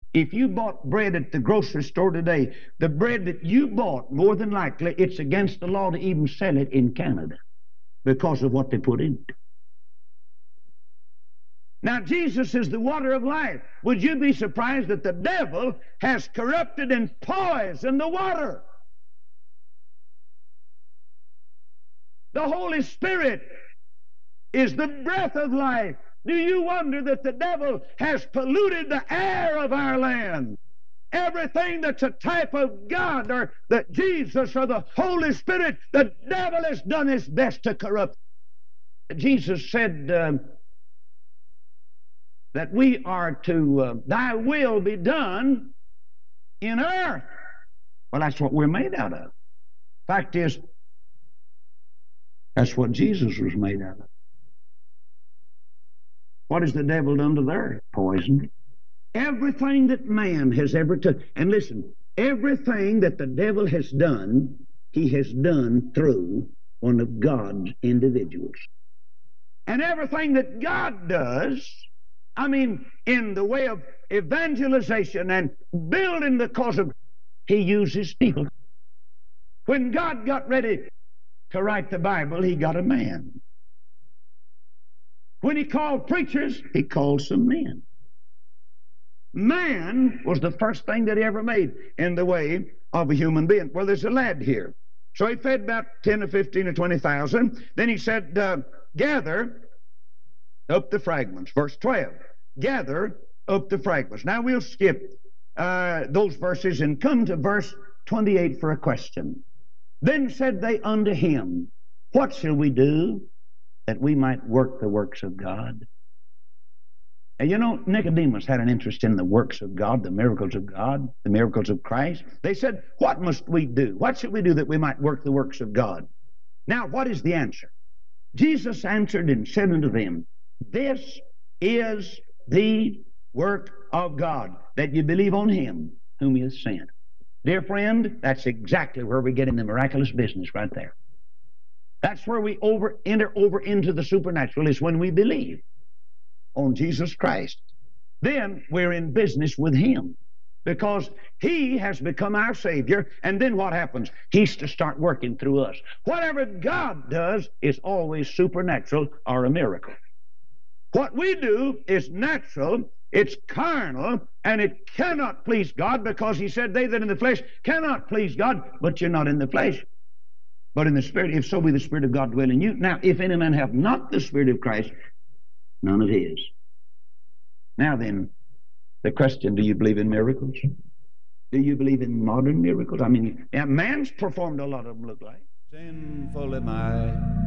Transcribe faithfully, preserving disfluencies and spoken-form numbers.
If you bought bread at the grocery store today, the bread that you bought, more than likely, it's against the law to even sell it in Canada because of what they put in it. Now, Jesus is the water of life. Would you be surprised that the devil has corrupted and poisoned the water? The Holy Spirit is the breath of life. Do you wonder that the devil has polluted the air of our land? Everything that's a type of God or that Jesus or the Holy Spirit, the devil has done his best to corrupt. Jesus said uh, that we are to, uh, thy will be done in earth. Well, that's what we're made out of. Fact is, that's what Jesus was made out of. What has the devil done to the earth? Poisoned. Everything that man has ever done. And listen, everything that the devil has done, he has done through one of God's individuals. And everything that God does, I mean, in the way of evangelization and building the cause of, he uses people. When God got ready to write the Bible, he got a man. When he called preachers, he called some men. Man was the first thing that he ever made in the way of a human being. Well, there's a lad here. So he fed about ten or fifteen or twenty thousand. Then he said, uh, gather up the fragments. Verse twelve. Gather up the fragments. Now we'll skip uh, those verses and come to verse twenty-eight for a question. Then said they unto him, what shall we do that we might work the works of God? And you know, Nicodemus had an interest in the works of God, the miracles of God, the miracles of Christ. They said, what must we do? What should we do that we might work the works of God? Now, what is the answer? Jesus answered and said unto them, this is the work of God, that you believe on him whom he has sent. Dear friend, that's exactly where we get in the miraculous business right there. That's where we over enter over into the supernatural, is when we believe on Jesus Christ. Then we're in business with him because he has become our Savior. And then what happens? He's to start working through us. Whatever God does is always supernatural or a miracle. What we do is natural, it's carnal, and it cannot please God, because he said they that in the flesh cannot please God. But you're not in the flesh, but in the Spirit, if so be the Spirit of God dwell in you. Now, if any man have not the Spirit of Christ, none of his. Now then, the question, do you believe in miracles? Do you believe in modern miracles? I mean, yeah, man's performed a lot of them, look like. Sinful am I,